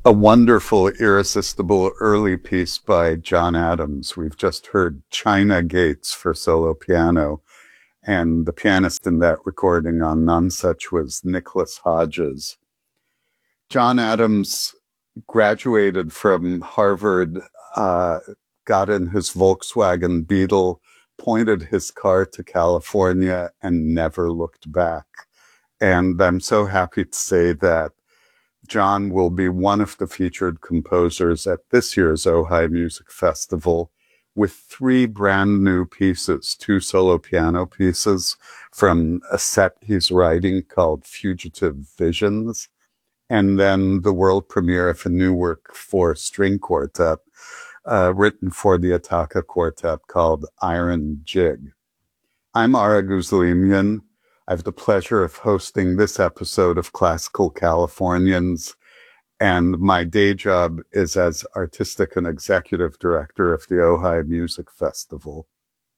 A wonderful, irresistible early piece by John Adams. We've just heard China Gates for solo piano, and the pianist in that recording on Nonsuch was Nicholas Hodges. John Adams graduated from Harvard, got in his Volkswagen Beetle, pointed his car to California, and never looked back. And I'm so happy to say that John will be one of the featured composers at this year's Ojai Music Festival with 3 brand new pieces, 2 solo piano pieces from a set he's writing called Fugitive Visions, and then the world premiere of a new work for string quartet, written for the Ithaca Quartet called Iron Jig. I'm Ara Guzlimian. I have the pleasure of hosting this episode of Classical Californians, and my day job is as artistic and executive director of the Ojai Music Festival.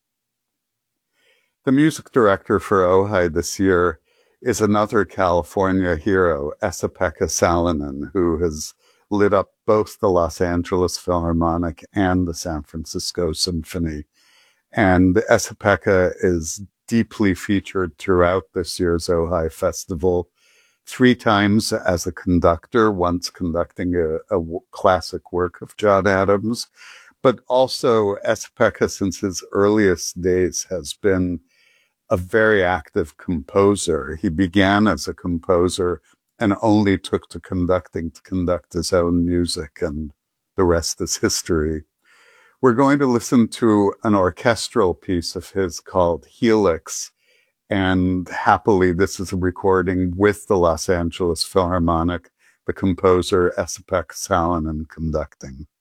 The music director for Ojai this year is another California hero, Esa-Pekka Salonen, who has lit up both the Los Angeles Philharmonic and the San Francisco Symphony. And Esa-Pekka is deeply featured throughout this year's Ojai Festival, 3 times as a conductor, once conducting a classic work of John Adams, but also Esa-Pekka, since his earliest days, has been a very active composer. He began as a composer and only took to conducting to conduct his own music, and the rest is history. We're going to listen to an orchestral piece of his called Helix, and happily this is a recording with the Los Angeles Philharmonic, the composer Esa-Pekka Salonen conducting.